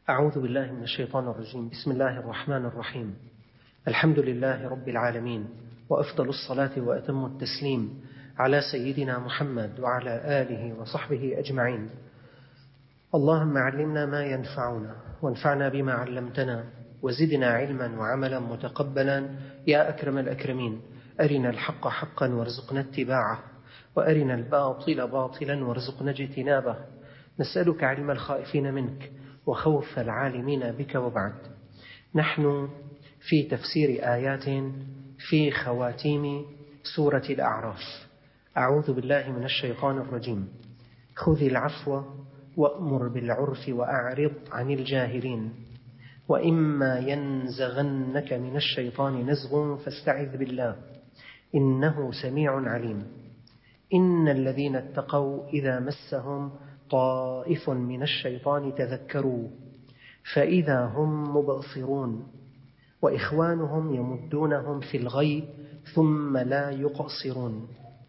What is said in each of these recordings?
أعوذ بالله من الشيطان الرجيم. بسم الله الرحمن الرحيم. الحمد لله رب العالمين، وأفضل الصلاة وأتم التسليم على سيدنا محمد وعلى آله وصحبه أجمعين. اللهم علمنا ما ينفعنا وانفعنا بما علمتنا وزدنا علما وعملا متقبلا يا أكرم الأكرمين. أرنا الحق حقا وارزقنا اتباعه، وأرنا الباطل باطلا وارزقنا اجتنابه. نسألك علم الخائفين منك وخوف العالمين بك. وبعد، نحن في تفسير آيات في خواتيم سورة الأعراف. أعوذ بالله من الشيطان الرجيم. خذ العفو وأمر بالعرف وأعرض عن الجاهلين، وإما ينزغنك من الشيطان نزغ فاستعذ بالله إنه سميع عليم. إن الذين اتقوا إذا مسهم طائف من الشيطان تذكروا فإذا هم مبصرون، وإخوانهم يمدونهم في الغي ثم لا يقصرون.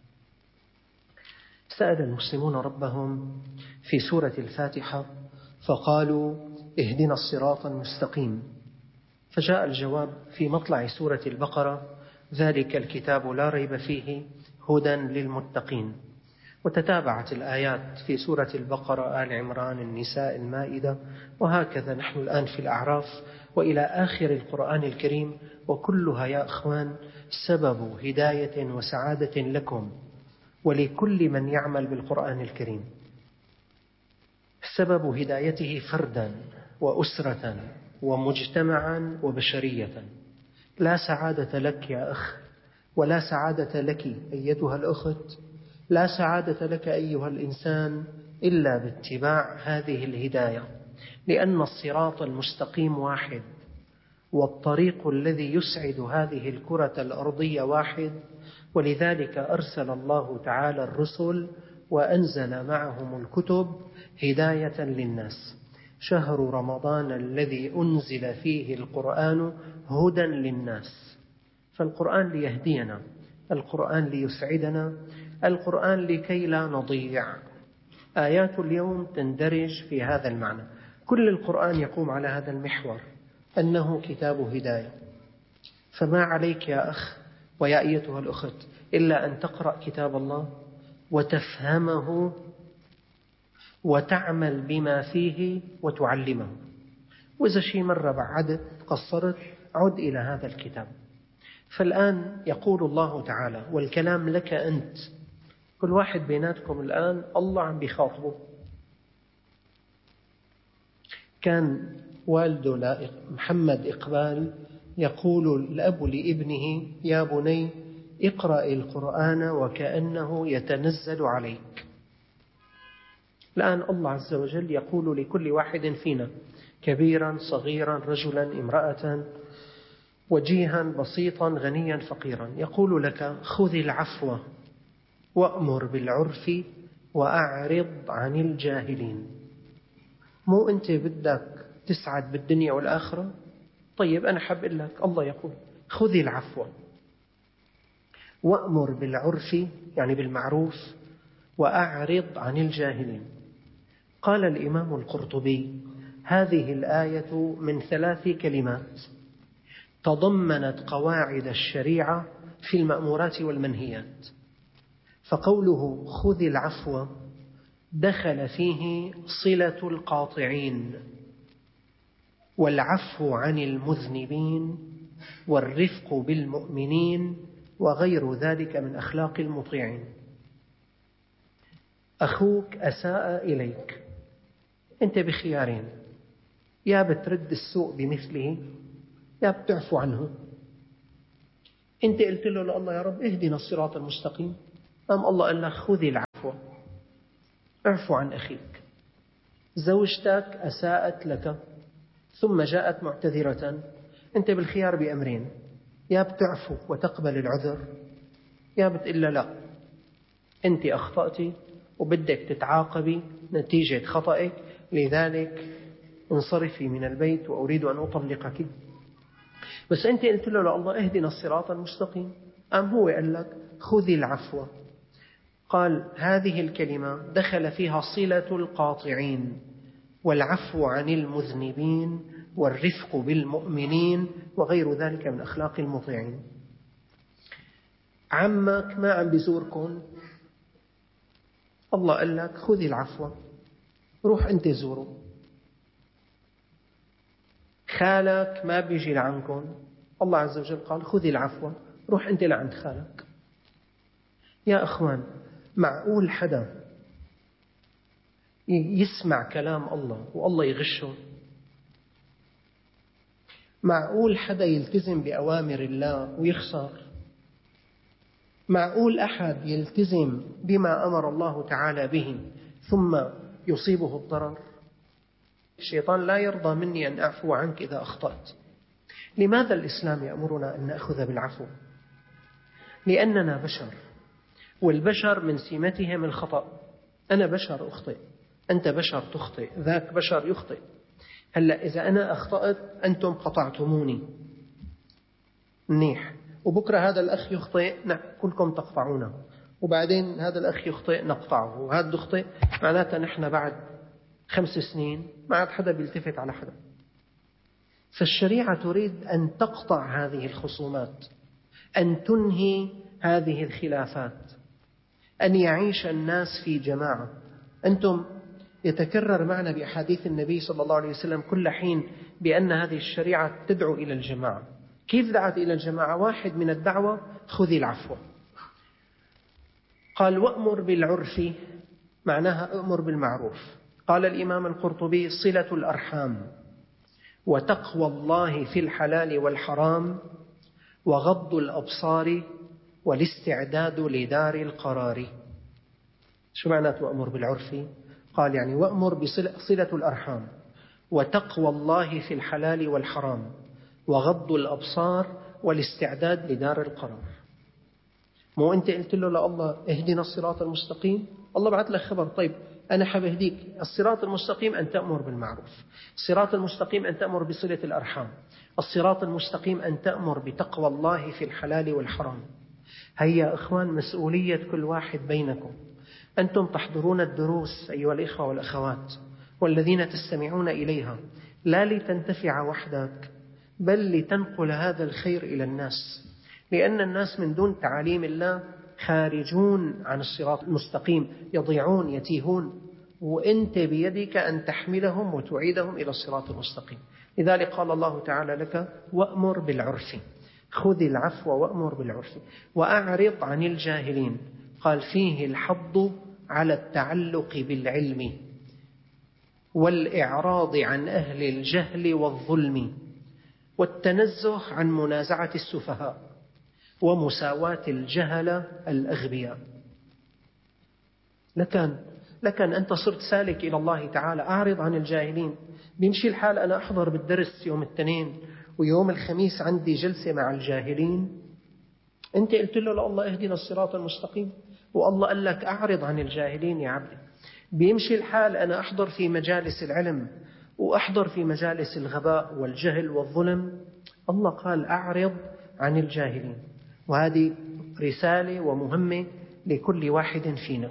سأل المسلمون ربهم في سورة الفاتحة فقالوا اهدنا الصراط المستقيم، فجاء الجواب في مطلع سورة البقرة: ذلك الكتاب لا ريب فيه هدى للمتقين. وتتابعت الآيات في سورة البقرة، آل عمران، النساء، المائدة، وهكذا نحن الآن في الأعراف وإلى آخر القرآن الكريم، وكلها يا أخوان سبب هداية وسعادة لكم ولكل من يعمل بالقرآن الكريم. سبب هدايته فردا وأسرة ومجتمعا وبشرية. لا سعادة لك يا أخ، ولا سعادة لك أيتها الأخت، لا سعادة لك أيها الإنسان إلا باتباع هذه الهداية، لأن الصراط المستقيم واحد، والطريق الذي يسعد هذه الكرة الأرضية واحد. ولذلك أرسل الله تعالى الرسل وأنزل معهم الكتب هداية للناس. شهر رمضان الذي أنزل فيه القرآن هدى للناس. فالقرآن ليهدينا، القرآن ليسعدنا، القرآن لكي لا نضيع. آيات اليوم تندرج في هذا المعنى. كل القرآن يقوم على هذا المحور، أنه كتاب هداية. فما عليك يا أخ ويا أيتها الأخت إلا أن تقرأ كتاب الله وتفهمه وتعمل بما فيه وتعلمه. وإذا شيء مرة بعدت قصرت، عد إلى هذا الكتاب. فالآن يقول الله تعالى، والكلام لك أنت، كل واحد بيناتكم الآن الله عم بيخاطبه. كان والده محمد إقبال يقول الأب لابنه: يا بني اقرأ القرآن وكأنه يتنزل عليك. الآن الله عز وجل يقول لكل واحد فينا، كبيرا صغيرا، رجلا امرأة، وجيها بسيطا، غنيا فقيرا، يقول لك: خذ العفو وأمر بالعرف وأعرض عن الجاهلين. مو أنت بدك تسعد بالدنيا والآخرة؟ طيب أنا حاب أقول لك، الله يقول: خذ العفو وأمر بالعرف، يعني بالمعروف، وأعرض عن الجاهلين. قال الإمام القرطبي: هذه الآية من 3 كلمات تضمنت قواعد الشريعة في المأمورات والمنهيات. فقوله خذ العفو دخل فيه صلة القاطعين، والعفو عن المذنبين، والرفق بالمؤمنين، وغير ذلك من أخلاق المطيعين. أخوك أساء إليك، أنت بخيارين: يا بترد السوء بمثله، يا بتعفو عنه. أنت قلت له الله يا رب اهدنا الصراط المستقيم، أم الله قال لك خذ العفو، اعفو عن أخيك. زوجتك أساءت لك ثم جاءت معتذرة، أنت بالخيار بأمرين: يا بتعفو وتقبل العذر، يا بتقول لا أنت أخطأتي وبدك تتعاقبي نتيجة خطأك، لذلك انصرفي من البيت وأريد أن أطلقك. بس أنت قلت له الله اهدنا الصراط المستقيم، أم هو قال لك خذ العفو. قال هذه الكلمة دخل فيها صلة القاطعين، والعفو عن المذنبين والرفق بالمؤمنين وغير ذلك من أخلاق المطيعين. عمك ما عم بيزوركم، الله قال لك خذ العفو، روح أنت زوره. خالك ما بيجي لعنكم، الله عز وجل قال خذ العفو، روح أنت لعند خالك. يا أخوان، معقول حدا يسمع كلام الله والله يغشه؟ معقول حدا يلتزم بأوامر الله ويخسر؟ معقول أحد يلتزم بما أمر الله تعالى به ثم يصيبه الضرر؟ الشيطان لا يرضى مني أن أعفو عنك إذا أخطأت. لماذا الإسلام يأمرنا أن نأخذ بالعفو؟ لأننا بشر، والبشر من سمتهم الخطأ. أنا بشر أخطئ، أنت بشر تخطئ، ذاك بشر يخطئ. هلأ إذا أنا أخطأت أنتم قطعتموني منيح، وبكرة هذا الأخ يخطئ كلكم تقطعونه، وبعدين هذا الأخ يخطئ نقطعه، وهذا يخطئ، معناتها نحن بعد 5 سنين ما عاد حدا بيلتفت على حدا. فالشريعة تريد أن تقطع هذه الخصومات، أن تنهي هذه الخلافات، أن يعيش الناس في جماعة. أنتم يتكرر معنا بأحاديث النبي صلى الله عليه وسلم كل حين بأن هذه الشريعة تدعو إلى الجماعة. كيف دعت إلى الجماعة؟ واحد من الدعوة خذ العفو. قال وأمر بالعرف، معناها أمر بالمعروف. قال الإمام القرطبي صلة الأرحام، وتقوى الله في الحلال والحرام، وغض الأبصار، والاستعداد لدار القرار. شو معناته وأمر بالعرف؟ قال يعني وأمر بصلة الأرحام، وتقوى الله في الحلال والحرام، وغض الأبصار، والاستعداد لدار القرار. مو أنت قلت له لله اهدنا الصراط المستقيم، الله بعث لك خبر، طيب أنا حبهديك. الصراط المستقيم أن تأمر بالمعروف، الصراط المستقيم أن تأمر بصلة الأرحام، الصراط المستقيم أن تأمر بتقوى الله في الحلال والحرام. هيا إخوان، مسؤولية كل واحد بينكم. أنتم تحضرون الدروس أيها الإخوة والأخوات، والذين تستمعون إليها، لا لتنتفع وحدك، بل لتنقل هذا الخير إلى الناس، لأن الناس من دون تعاليم الله خارجون عن الصراط المستقيم، يضيعون يتيهون، وأنت بيدك أن تحملهم وتعيدهم إلى الصراط المستقيم. لذلك قال الله تعالى لك وأمر بالعرف، خذ العفو وأمر بالعرف وأعرض عن الجاهلين. قال فيه الحض على التعلق بالعلم والإعراض عن أهل الجهل والظلم، والتنزه عن منازعة السفهاء، ومساواة الجهل الأغبياء. لكن أنت صرت سالك إلى الله تعالى، أعرض عن الجاهلين. بيمشي الحال أنا أحضر بالدرس يوم الاثنين ويوم الخميس عندي جلسة مع الجاهلين. أنت قلت له لا الله اهدنا الصراط المستقيم، والله قال لك أعرض عن الجاهلين يا عبدي. بيمشي الحال أنا أحضر في مجالس العلم وأحضر في مجالس الغباء والجهل والظلم، الله قال أعرض عن الجاهلين. وهذه رسالة ومهمة لكل واحد فينا.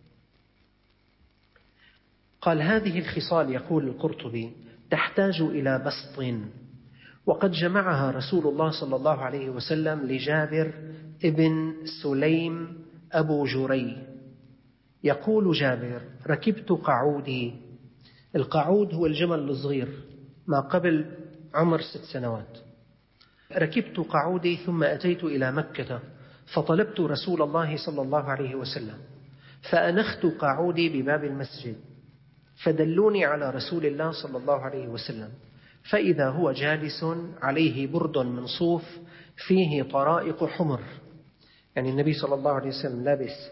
قال هذه الخصال، يقول القرطبي، تحتاج إلى بسط، وقد جمعها رسول الله صلى الله عليه وسلم لجابر ابن سليم أبو جري. يقول جابر ركبت قعودي. القعود هو الجمل الصغير ما قبل عمر 6 سنوات. ركبت قعودي ثم أتيت إلى مكة فطلبت رسول الله صلى الله عليه وسلم، فأنخت قعودي بباب المسجد، فدلوني على رسول الله صلى الله عليه وسلم، فإذا هو جالس عليه برد من صوف فيه طرائق حمر، يعني النبي صلى الله عليه وسلم لابس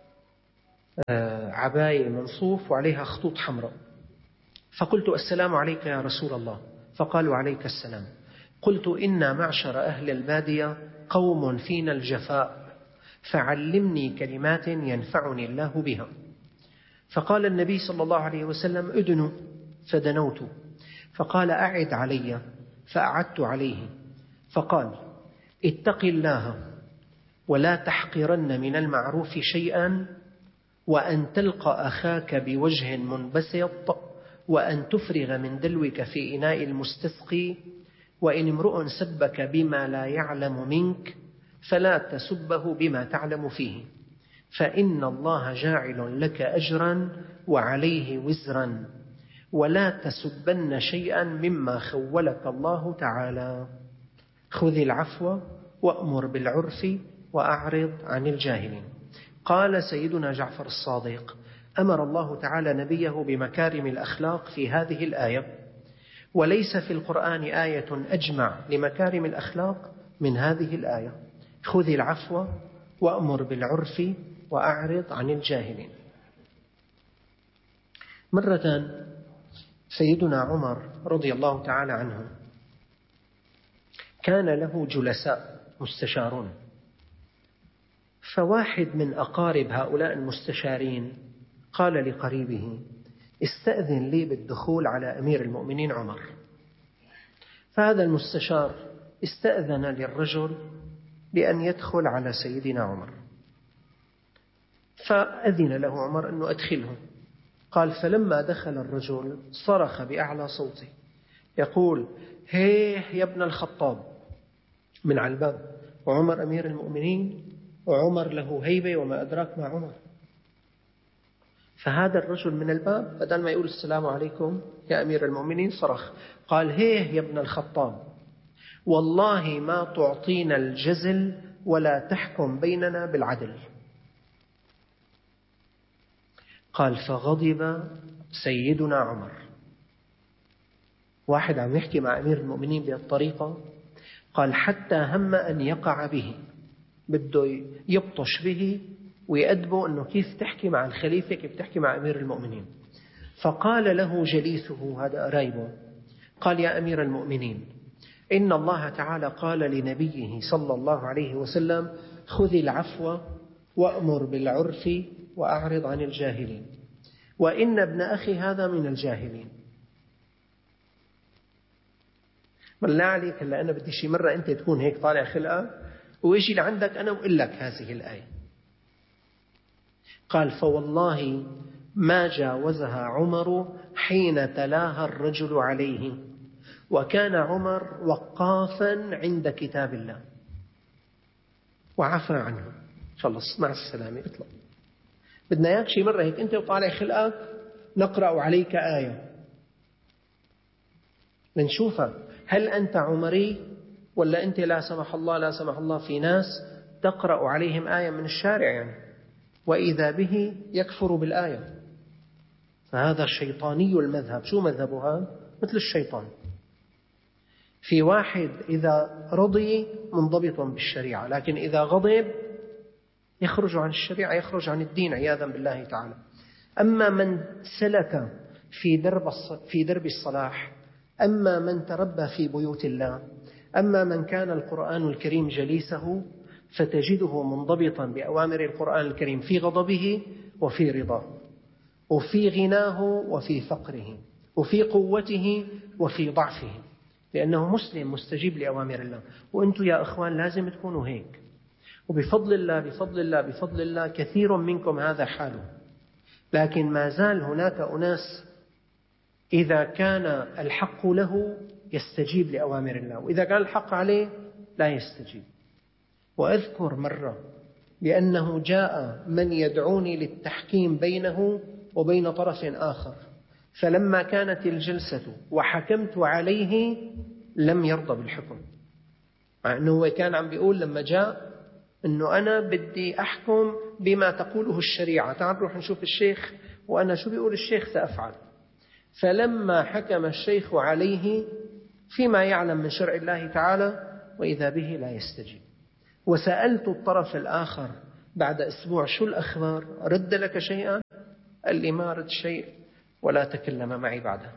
عباية من صوف وعليها خطوط حمراء. فقلت السلام عليك يا رسول الله، فقالوا عليك السلام. قلت إنا معشر أهل البادية قوم فينا الجفاء، فعلمني كلمات ينفعني الله بها. فقال النبي صلى الله عليه وسلم أدنوا، فدنوت. فقال أعد علي، فأعدت عليه. فقال اتق الله ولا تحقرن من المعروف شيئا، وأن تلقى أخاك بوجه منبسط وأن تفرغ من دلوك في إناء المستسقي، وإن امرؤ سبك بما لا يعلم منك فلا تسبه بما تعلم فيه، فإن الله جاعل لك أجرا وعليه وزرا، ولا تسبن شيئا مما خولك الله تعالى، خذ العفو وأمر بالعرف وأعرض عن الجاهلين. قال سيدنا جعفر الصادق: أمر الله تعالى نبيه بمكارم الأخلاق في هذه الآية، وليس في القرآن آية أجمع لمكارم الأخلاق من هذه الآية: خذ العفو وأمر بالعرف وأعرض عن الجاهلين. مرة سيدنا عمر رضي الله تعالى عنه كان له جلساء مستشارون، فواحد من أقارب هؤلاء المستشارين قال لقريبه: استأذن لي بالدخول على أمير المؤمنين عمر. فهذا المستشار استأذن للرجل بأن يدخل على سيدنا عمر، فأذن له عمر أنه أدخله. قال: فلما دخل الرجل صرخ بأعلى صوته يقول: هيه يا ابن الخطاب، من على الباب، وعمر أمير المؤمنين، وعمر له هيبة وما أدراك ما عمر. فهذا الرجل من الباب بدل ما يقول السلام عليكم يا أمير المؤمنين صرخ، قال: هيه يا ابن الخطاب، والله ما تعطينا الجزل ولا تحكم بيننا بالعدل. قال: فغضب سيدنا عمر. واحد عم يحكي مع أمير المؤمنين بهالطريقة، قال: حتى هم أن يقع به، بده يبطش به ويأدبه أنه كيف تحكي مع الخليفة، كيف تحكي مع أمير المؤمنين. فقال له جليسه، هذا قرايبه، قال: يا أمير المؤمنين، إن الله تعالى قال لنبيه صلى الله عليه وسلم: خذ العفو وأمر بالعرف وأعرض عن الجاهلين، وإن ابن أخي هذا من الجاهلين. بالله عليك، هلا أنا بدي شي مرة أنت تكون هيك طالع خلقة ويجي لعندك أنا وأقول لك هذه الآية. قال: فوالله ما جاوزها عمر حين تلاها الرجل عليه، وكان عمر وقافا عند كتاب الله وعفى عنه. خلص، مع السلامة، اطلع. بدنا اياك شي مرة هيك أنت وطالع خلقك نقرأ عليك آية لنشوفك هل أنت عمري ولا أنت لا سمح الله لا سمح الله في ناس تقرأ عليهم آية من الشارع يعني وإذا به يكفر بالآية. فهذا شيطاني المذهب. شو مذهبها؟ مثل الشيطان. في واحد إذا رضي منضبط بالشريعة، لكن إذا غضب يخرج عن الشريعة، يخرج عن الدين عياذا بالله تعالى. أما من سلك في درب الصلاح، أما من تربى في بيوت الله، أما من كان القرآن الكريم جليسه، فتجده منضبطا بأوامر القرآن الكريم في غضبه وفي رضاه، وفي غناه وفي فقره، وفي قوته وفي ضعفه، لأنه مسلم مستجيب لأوامر الله. وأنتم يا أخوان لازم تكونوا هيك. وبفضل الله بفضل الله بفضل الله كثير منكم هذا حاله، لكن ما زال هناك أناس إذا كان الحق له يستجيب لأوامر الله، وإذا كان الحق عليه لا يستجيب. وأذكر مرة بأنه جاء من يدعوني للتحكيم بينه وبين طرف آخر، فلما كانت الجلسة وحكمت عليه لم يرضى بالحكم، مع أنه هو كان عم بيقول لما جاء أنه أنا بدي أحكم بما تقوله الشريعة، تعال نروح نشوف الشيخ وأنا شو بيقول الشيخ سأفعل. فلما حكم الشيخ عليه فيما يعلم من شرع الله تعالى وإذا به لا يستجيب. وسألت الطرف الآخر بعد أسبوع: شو الأخبار؟ رد لك شيئا؟ قال لي: ما رد شيء ولا تكلم معي بعدها.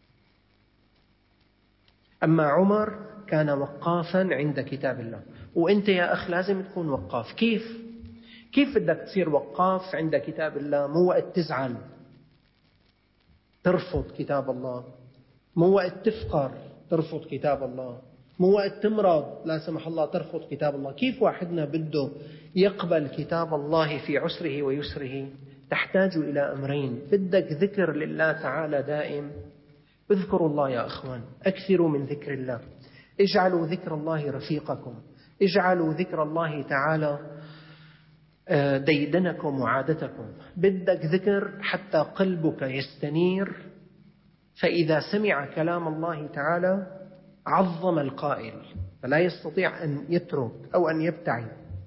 أما عمر كان وقافا عند كتاب الله. وأنت يا أخ لازم تكون وقاف. كيف بدك تصير وقاف عند كتاب الله؟ مو وقت تزعل ترفض كتاب الله، مو وقت تفقر ترفض كتاب الله، مو وقت تمرض لا سمح الله ترفض كتاب الله. كيف واحدنا بده يقبل كتاب الله في عسره ويسره؟ تحتاج إلى أمرين: بدك ذكر لله تعالى دائم، اذكروا الله يا أخوان، أكثروا من ذكر الله، اجعلوا ذكر الله رفيقكم، اجعلوا ذكر الله تعالى ديدنكم وعادتكم. بدك ذكر حتى قلبك يستنير، فإذا سمع كلام الله تعالى عظم القائل فلا يستطيع أن يترك أو أن يبتعد.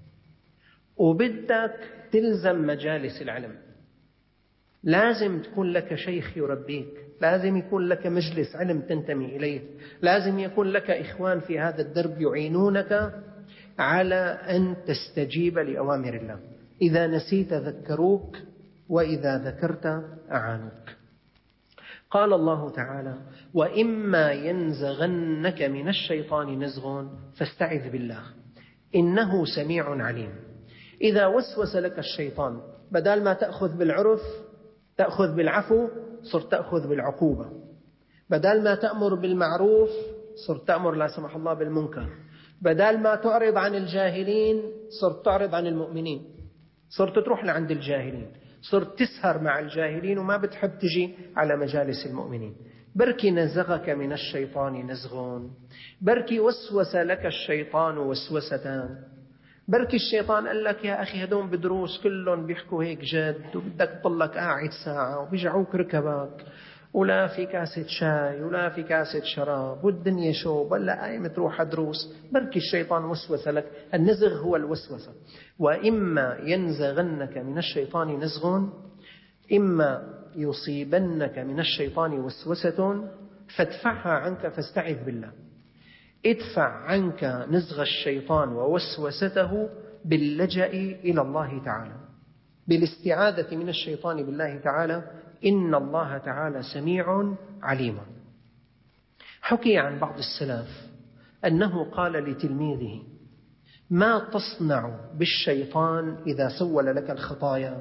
وبدك تلزم مجالس العلم، لازم تكون لك شيخ يربيك، لازم يكون لك مجلس علم تنتمي إليه، لازم يكون لك إخوان في هذا الدرب يعينونك على أن تستجيب لأوامر الله. إذا نسيت ذكروك، وإذا ذكرت أعانوك. قال الله تعالى: وإما ينزغنك من الشيطان نزغ فاستعذ بالله إنه سميع عليم. إذا وسوس لك الشيطان، بدل ما تأخذ بالعرف تأخذ بالعفو، صرت تأخذ بالعقوبة. بدل ما تأمر بالمعروف صرت تأمر لا سمح الله بالمنكر. بدل ما تعرض عن الجاهلين صرت تعرض عن المؤمنين، صرت تروح لعند الجاهلين، صرت تسهر مع الجاهلين وما بتحب تجي على مجالس المؤمنين. بركي نزغك من الشيطان نزغ، بركي وسوس لك الشيطان وسوستان، بركي الشيطان قال لك يا أخي هدون بدروس كلهم بيحكوا هيك جد، وبدك تضلك قاعد ساعة وبيجعوك ركبك، ولا في كاسة شاي ولا في كاسة شراب، والدنيا شوب، ولا قايم تروح دروس. بركي الشيطان وسوس لك. النزغ هو الوسوسة. وإما ينزغنك من الشيطان نزغ، إما يصيبنك من الشيطان وسوسة فادفعها عنك فاستعذ بالله. ادفع عنك نزغ الشيطان ووسوسته باللجأ إلى الله تعالى، بالاستعاذة من الشيطان بالله تعالى. إن الله تعالى سميع عليم. حكي عن بعض السلف أنه قال لتلميذه: ما تصنع بالشيطان إذا سول لك الخطايا؟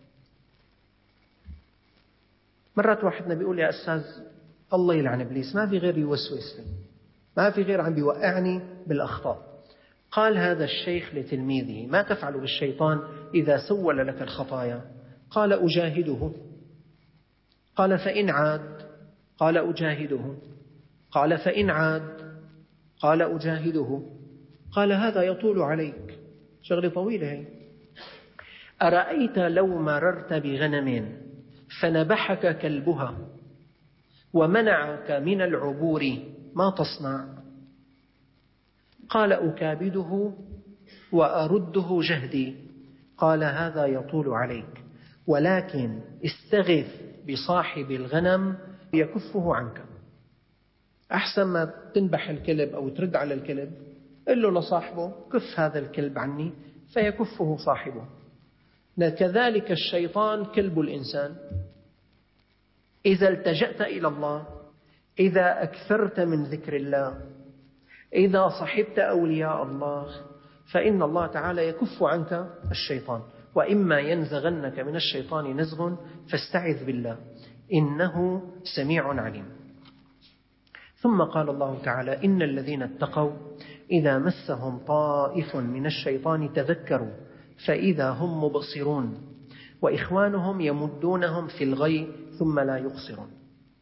مرات واحدنا بيقول: يا أستاذ الله يلعن إبليس، ما في غير يوسوس لي، ما في غير عم بيوقعني بالأخطاء. قال هذا الشيخ لتلميذه: ما تفعل بالشيطان إذا سول لك الخطايا؟ قال: أجاهده. قال: فإن عاد؟ قال: أجاهده. قال: فإن عاد؟ قال: أجاهده. قال: هذا يطول عليك، شغلة طويلة هي. أرأيت لو مررت بغنم فنبحك كلبها ومنعك من العبور ما تصنع؟ قال: أكابده وأرده جهدي. قال: هذا يطول عليك، ولكن استغث بصاحب الغنم يكفه عنك. أحسن ما تنبح الكلب أو ترد على الكلب، قل له لصاحبه: كف هذا الكلب عني، فيكفه صاحبه. كذلك الشيطان كلب الإنسان. إذا التجأت إلى الله، إذا أكثرت من ذكر الله، إذا صحبت أولياء الله، فإن الله تعالى يكف عنك الشيطان. وإما ينزغنك من الشيطان نزغ فاستعذ بالله إنه سميع عليم. ثم قال الله تعالى: إن الذين اتقوا إذا مسهم طائف من الشيطان تذكروا فإذا هم مبصرون وإخوانهم يمدونهم في الغي ثم لا يقصرون.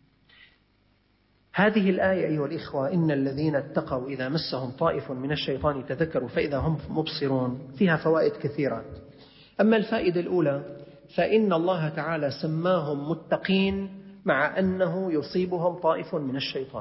هذه الآية أيها الإخوة: إن الذين اتقوا إذا مسهم طائف من الشيطان تذكروا فإذا هم مبصرون، فيها فوائد كثيرة. أما الفائدة الأولى فإن الله تعالى سماهم متقين مع أنه يصيبهم طائف من الشيطان.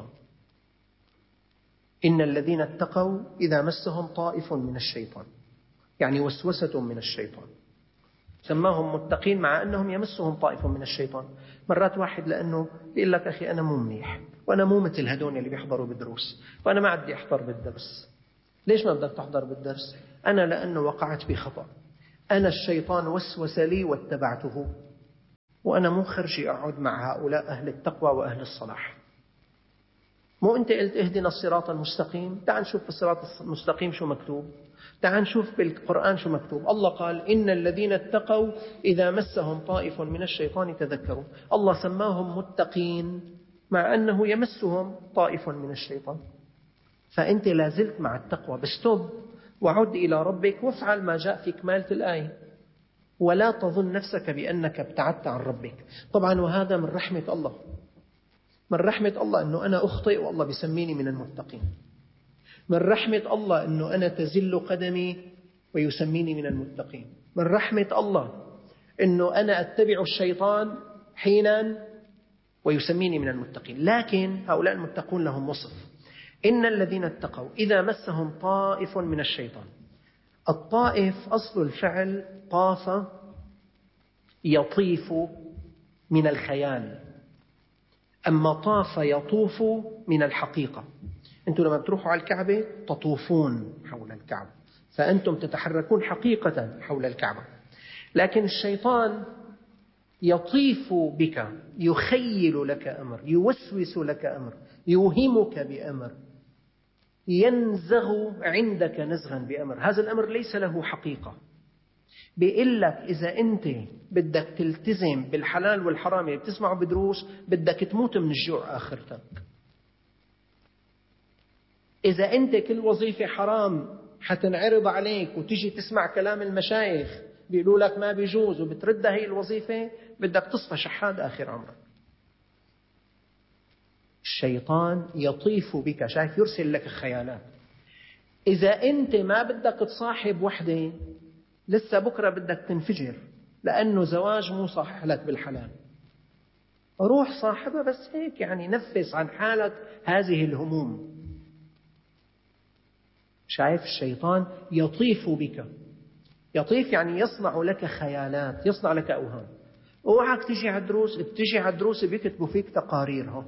إن الذين اتقوا إذا مسهم طائف من الشيطان، يعني وسوسة من الشيطان، سماهم متقين مع أنهم يمسهم طائف من الشيطان. مرات واحد لأنه بيقول لك: أخي أنا مو منيح، وأنا مو مثل هدول اللي بيحضروا بالدروس، وأنا ما عندي أحضر بالدرس. ليش ما بدك تحضر بالدرس؟ أنا لأنه وقعت بخطأ، أنا الشيطان وسوس لي واتبعته، وأنا مو خرجي أقعد مع هؤلاء أهل التقوى وأهل الصلاح. مو أنت قلت اهدنا الصراط المستقيم؟ تعال نشوف في الصراط المستقيم شو مكتوب، تعال نشوف بالقرآن شو مكتوب. الله قال: إن الذين اتقوا إذا مسهم طائف من الشيطان تذكروا. الله سماهم متقين مع أنه يمسهم طائف من الشيطان. فأنت لازلت مع التقوى، بس توب وعد إلى ربك وافعل ما جاء في كمالة الآية، ولا تظن نفسك بأنك ابتعدت عن ربك. طبعا وهذا من رحمة الله، من رحمة الله أنه أنا أخطئ والله بيسميني من المتقين. من رحمة الله أنه أنا تزل قدمي ويسميني من المتقين. من رحمة الله أنه أنا أتبع الشيطان حينا ويسميني من المتقين. لكن هؤلاء المتقون لهم وصف: إن الذين اتقوا إذا مسهم طائف من الشيطان. الطائف أصل الفعل طاف يطيف من الخيال، أما طاف يطوف من الحقيقة. أنتم لما بتروحوا على الكعبة تطوفون حول الكعبة، فأنتم تتحركون حقيقة حول الكعبة. لكن الشيطان يطيف بك، يخيل لك أمر، يوسوس لك أمر، يوهمك بأمر، ينزغ عندك نزغا بأمر. هذا الأمر ليس له حقيقة. بيقول لك إذا أنت بدك تلتزم بالحلال والحرام اللي بتسمعه بدروس بدك تموت من الجوع آخرتك. إذا أنت كل وظيفة حرام حتنعرض عليك وتجي تسمع كلام المشايخ بيقولوا لك ما بيجوز وبتردها هي الوظيفة، بدك تصفى شحاد آخر عمرك. الشيطان يطيف بك، شايف، يرسل لك خيالات. إذا أنت ما بدك تصاحب وحدة لسه بكرة بدك تنفجر لأنه زواج مو صحيح لك بالحلال، روح صاحبها بس هيك يعني نفس عن حالك هذه الهموم. شايف، الشيطان يطيف بك. يطيف يعني يصنع لك خيالات، يصنع لك أوهام. اوعك تجي على الدروس، بتجي على الدروس بيكتبوا فيك تقارير.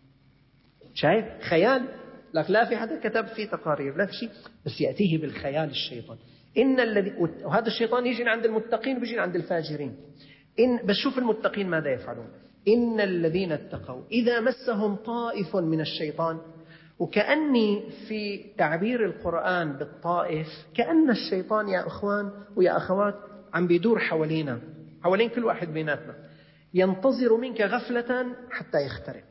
شايف خيال، لك لا في حدا كتب فيه تقارير، لا في شيء، بس يأتيه بالخيال الشيطان. وهذا الشيطان يجي عند المتقين ويجي عند الفاجرين. بس شوف المتقين ماذا يفعلون. إن الذين اتقوا إذا مسهم طائف من الشيطان. وكأني في تعبير القرآن بالطائف كأن الشيطان يا أخوان ويا أخوات عم بيدور حوالينا، حوالين كل واحد بيناتنا، ينتظر منك غفلة حتى يخترق،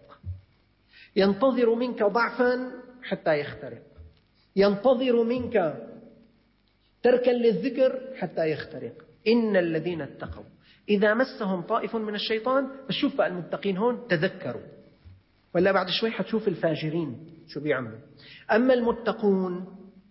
ينتظر منك ضعفا حتى يخترق، ينتظر منك تركا للذكر حتى يخترق. إن الذين اتقوا إذا مسهم طائف من الشيطان. بس شوف بقى المتقين هون تذكروا، ولا بعد شوي حتشوف الفاجرين شو بيعملوا. أما المتقون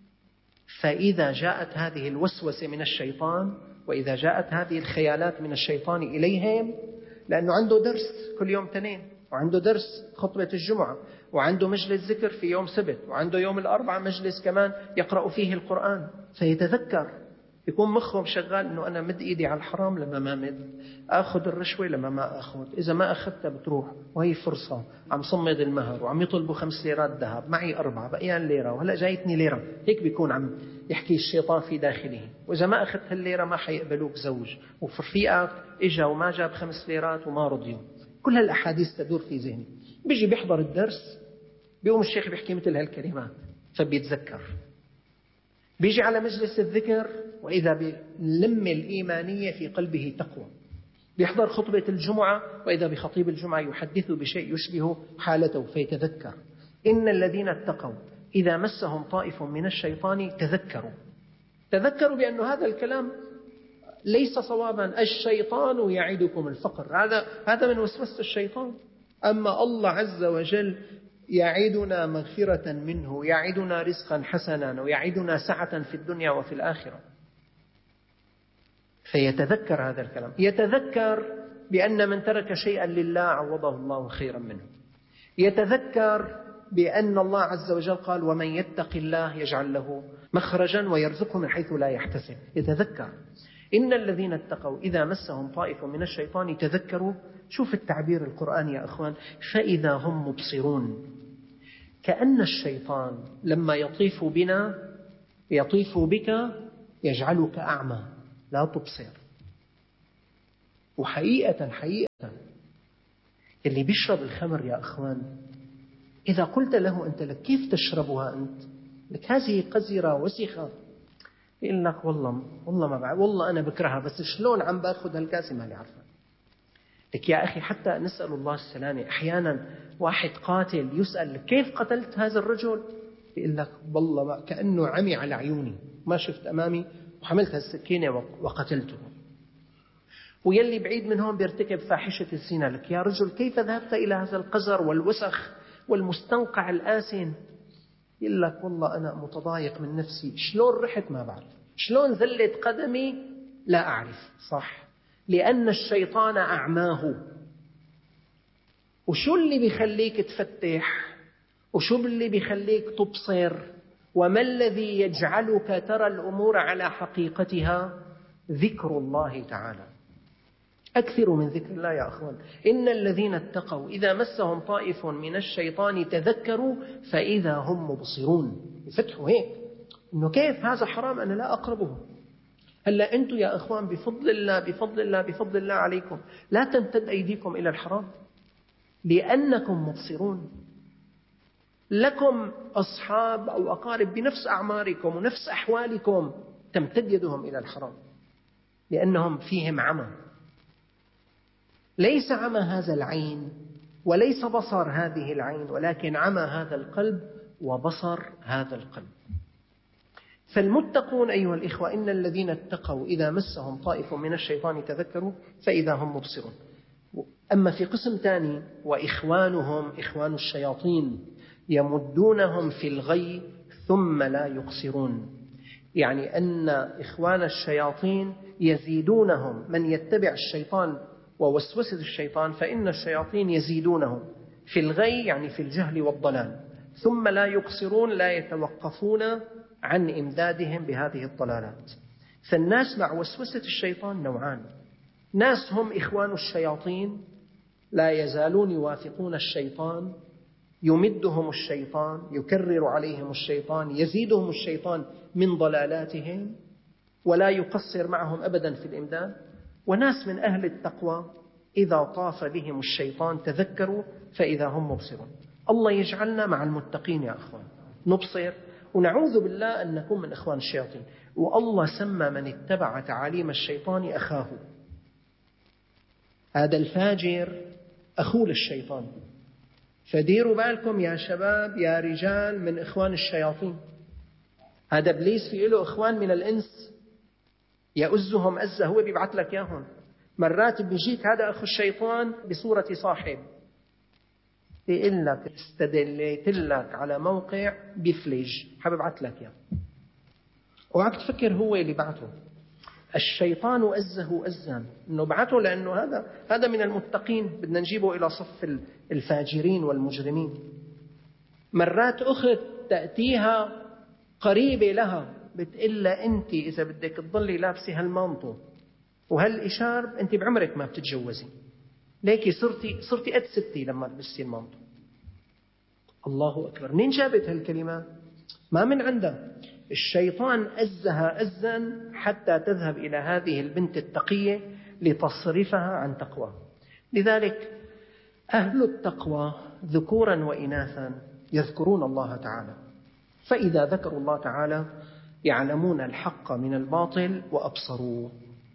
فإذا جاءت هذه الوسوسة من الشيطان وإذا جاءت هذه الخيالات من الشيطان إليهم، لأنه عنده درس كل يوم اثنين، وعنده درس خطبة الجمعة، وعنده مجلس ذكر في يوم سبت، وعنده يوم الأربعاء مجلس كمان يقرأ فيه القرآن، فيتذكر، يكون مخهم شغال إنه أنا مد إيدي على الحرام لما ما مد، أخذ الرشوة لما ما أخذ، إذا ما أخذتها بتروح، وهي فرصة، عم صمد المهر وعم يطلبوا 5 ليرات ذهب، معي 4 بقيان ليرة وهلأ جايتني ليرة، هيك بيكون عم يحكي الشيطان في داخله. وإذا ما أخذت هالليرة ما حيقبلوك زوج، وفرفيقك إجا وما جاب 5 ليرات وما رضيوا. كل هالأحاديث تدور في ذهني. بيجي بيحضر الدرس بيقوم الشيخ بيحكي مثل هالكلمات فبيتذكر. بيجي على مجلس الذكر وإذا باللمة الإيمانية في قلبه تقوى. بيحضر خطبة الجمعة وإذا بخطيب الجمعة يحدث بشيء يشبه حالته فيتذكر. إن الذين اتقوا إذا مسهم طائف من الشيطان تذكروا بأن هذا الكلام ليس صوابا. الشيطان يعدكم الفقر، هذا من وسوسة الشيطان. أما الله عز وجل يعدنا مغفرة منه، يعدنا رزقا حسنا، ويعدنا سعة في الدنيا وفي الآخرة. فيتذكر هذا الكلام، يتذكر بأن من ترك شيئا لله عوضه الله خيرا منه، يتذكر بأن الله عز وجل قال ومن يتق الله يجعل له مخرجا ويرزقه من حيث لا يحتسب. يتذكر. إن الذين اتقوا إذا مسهم طائف من الشيطان تذكروا. شوف التعبير القرآني يا أخوان، فإذا هم مبصرون. كأن الشيطان لما يطيف بنا يطيف بك يجعلك أعمى لا تبصر. وحقيقة اللي بيشرب الخمر يا أخوان إذا قلت له أنت لك كيف تشربها أنت، لك هذه قذرة وسخة، يقول لك والله ما بعرف، والله أنا بكرهها، بس شلون عم باخذ هالكاسة ما لي عارفة. لك يا أخي حتى نسأل الله السلامة، أحيانا واحد قاتل يسأل كيف قتلت هذا الرجل، يقول لك والله كأنه عمي على عيوني، ما شفت أمامي وحملت السكينة وقتلته. ويلي بعيد من هون بيرتكب فاحشة الزنا. لك يا رجل كيف ذهبت إلى هذا القذر والوسخ والمستنقع الآسن؟ يقول لك والله أنا متضايق من نفسي. شلون رحت ما بعرف، شلون زلت قدمي لا أعرف. صح، لأن الشيطان أعماه. وشو اللي بيخليك تفتح؟ وشو اللي بيخليك تبصر؟ وما الذي يجعلك ترى الأمور على حقيقتها؟ ذكر الله تعالى. أكثر من ذكر الله يا أخوان. إن الذين اتقوا إذا مسهم طائف من الشيطان تذكروا فإذا هم مبصرون. يفتحوا هيك إنه كيف هذا حرام أنا لا أقربه. هلا أنتم يا أخوان بفضل الله بفضل الله بفضل الله عليكم لا تمتد أيديكم إلى الحرام لأنكم مبصرون. لكم أصحاب أو أقارب بنفس أعماركم ونفس أحوالكم تمتد يدهم إلى الحرام لأنهم فيهم عمى. ليس عمى هذا العين وليس بصر هذه العين، ولكن عمى هذا القلب وبصر هذا القلب. فالمتقون أيها الإخوة إن الذين اتقوا إذا مسهم طائف من الشيطان تذكروا فإذا هم مبصرون. أما في قسم ثاني وإخوانهم إخوان الشياطين يمدونهم في الغي ثم لا يقصرون، يعني أن إخوان الشياطين يزيدونهم. من يتبع الشيطان ووسوسة الشيطان فإن الشياطين يزيدونهم في الغي، يعني في الجهل والضلال، ثم لا يقصرون، لا يتوقفون عن إمدادهم بهذه الضلالات. فالناس مع وسوسة الشيطان نوعان: ناس هم إخوان الشياطين لا يزالون يوافقون الشيطان، يمدهم الشيطان، يكرر عليهم الشيطان، يزيدهم الشيطان من ضلالاتهم ولا يقصر معهم أبدا في الإمداد. وناس من أهل التقوى إذا طاف بهم الشيطان تذكروا فإذا هم مبصرون. الله يجعلنا مع المتقين يا أخوان، نبصر ونعوذ بالله أن نكون من إخوان الشياطين. والله سمى من اتبع تعاليم الشيطان أخاه. هذا الفاجر أخو للشيطان. فديروا بالكم يا شباب يا رجال من إخوان الشياطين. هذا إبليس فيه له إخوان من الإنس يؤزهم أزة، هو بيبعث لك ياهم. مرات بيجيك هذا أخو الشيطان بصورة صاحب، بيقول لك استدليت لك على موقع بيفلج حببعث لك ياه. وعك تفكر هو اللي بعته. الشيطان أزه أزا إنه بعته لأنه هذا من المتقين، بدنا نجيبه إلى صف الفاجرين والمجرمين. مرات أخت تأتيها قريبة لها بتقول لها أنت إذا بدك تضلي لابسي هالمانطو وهالإشارب أنت بعمرك ما بتتجوزي، ليكي صرتي قد ستي لما لبستي المانطو. الله أكبر، منين جابت هالكلمات؟ ما من عندها. الشيطان أزها أزا حتى تذهب إلى هذه البنت التقية لتصرفها عن تقوى. لذلك أهل التقوى ذكورا وإناثا يذكرون الله تعالى، فإذا ذكروا الله تعالى يعلمون الحق من الباطل وأبصروا.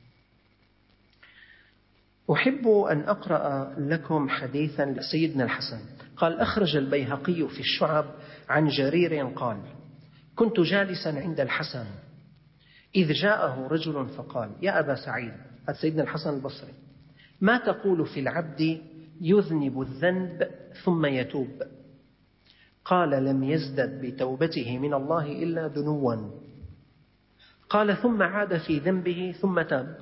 أحب أن أقرأ لكم حديثا لسيدنا الحسن. قال: أخرج البيهقي في الشعب عن جرير قال: كنت جالسا عند الحسن إذ جاءه رجل فقال: يا أبا سعيد، هذا سيدنا الحسن البصري، ما تقول في العبد يذنب الذنب ثم يتوب؟ قال: لم يزدد بتوبته من الله إلا دنوا. قال: ثم عاد في ذنبه ثم تاب.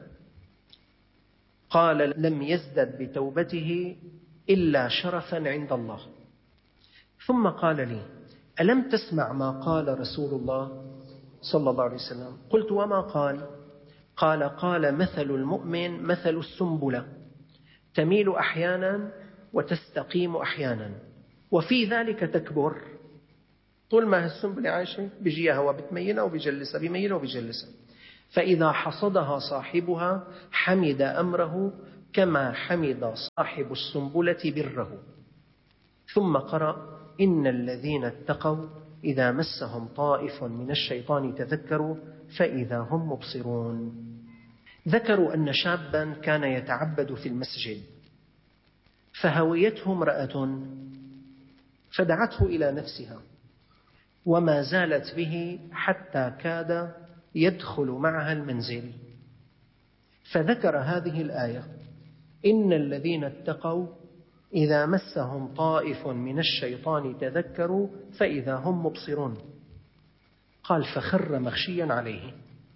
قال: لم يزدد بتوبته إلا شرفا عند الله. ثم قال لي: ألم تسمع ما قال رسول الله صلى الله عليه وسلم؟ قلت: وما قال؟ قال: مثل المؤمن مثل السنبلة تميل أحيانا وتستقيم أحيانا وفي ذلك تكبر. طول ما السنبلة عايشة بيجيها هوا بتميلها وبيجلسها، بيميلها وبيجلسها. فإذا حصدها صاحبها حمد أمره كما حمد صاحب السنبلة بره. ثم قرأ: إن الذين اتقوا إذا مسهم طائف من الشيطان تذكروا فإذا هم مبصرون. ذكروا أن شابا كان يتعبد في المسجد فهويته امرأة فدعته إلى نفسها وما زالت به حتى كاد يدخل معها المنزل، فذكر هذه الآية: إن الذين اتقوا إذا مسهم طائف من الشيطان تذكروا فإذا هم مبصرون. قال: فخر مغشيا عليه.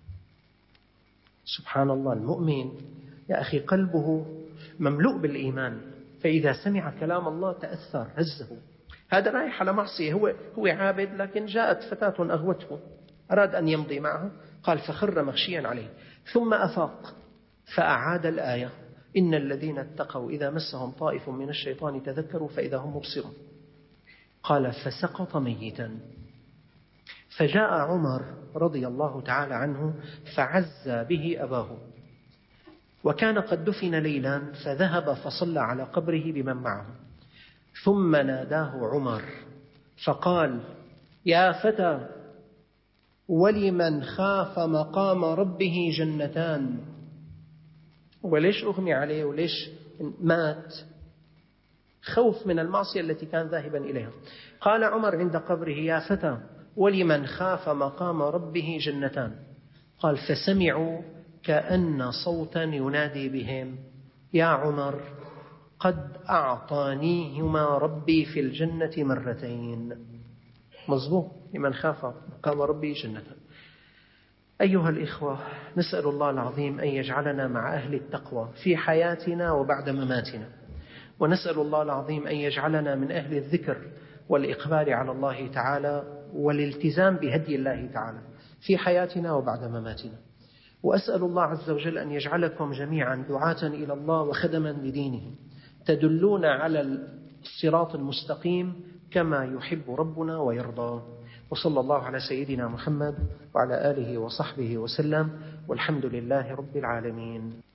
سبحان الله، المؤمن يا أخي قلبه مملوء بالإيمان، فإذا سمع كلام الله تأثر، هزه. هذا رايح على معصية، هو عابد، لكن جاءت فتاة أغوته، أراد أن يمضي معه، قال: فخر مغشيا عليه. ثم أفاق فأعاد الآية: إن الذين اتقوا إذا مسهم طائف من الشيطان تذكروا فإذا هم مبصرون. قال: فسقط ميتا. فجاء عمر رضي الله تعالى عنه فعزى به أباه، وكان قد دفن ليلا، فذهب فصلى على قبره بمن معه، ثم ناداه عمر فقال: يا فتى، ولمن خاف مقام ربه جنتان. وليش أغمي عليه وليش مات؟ خوف من المعصية التي كان ذاهبا إليها. قال عمر عند قبره: يا فتى، ولمن خاف مقام ربه جنتان. قال: فسمعوا كأن صوتا ينادي بهم: يا عمر، قد أعطانيهما ربي في الجنة مرتين. مظبوط، لمن خاف مقام ربه جنتان. أيها الإخوة، نسأل الله العظيم أن يجعلنا مع أهل التقوى في حياتنا وبعد مماتنا، ونسأل الله العظيم أن يجعلنا من أهل الذكر والإقبال على الله تعالى والالتزام بهدي الله تعالى في حياتنا وبعد مماتنا. وأسأل الله عز وجل أن يجعلكم جميعا دعاة إلى الله وخدما لدينه، تدلون على الصراط المستقيم كما يحب ربنا ويرضى. وصلى الله على سيدنا محمد وعلى آله وصحبه وسلم، والحمد لله رب العالمين.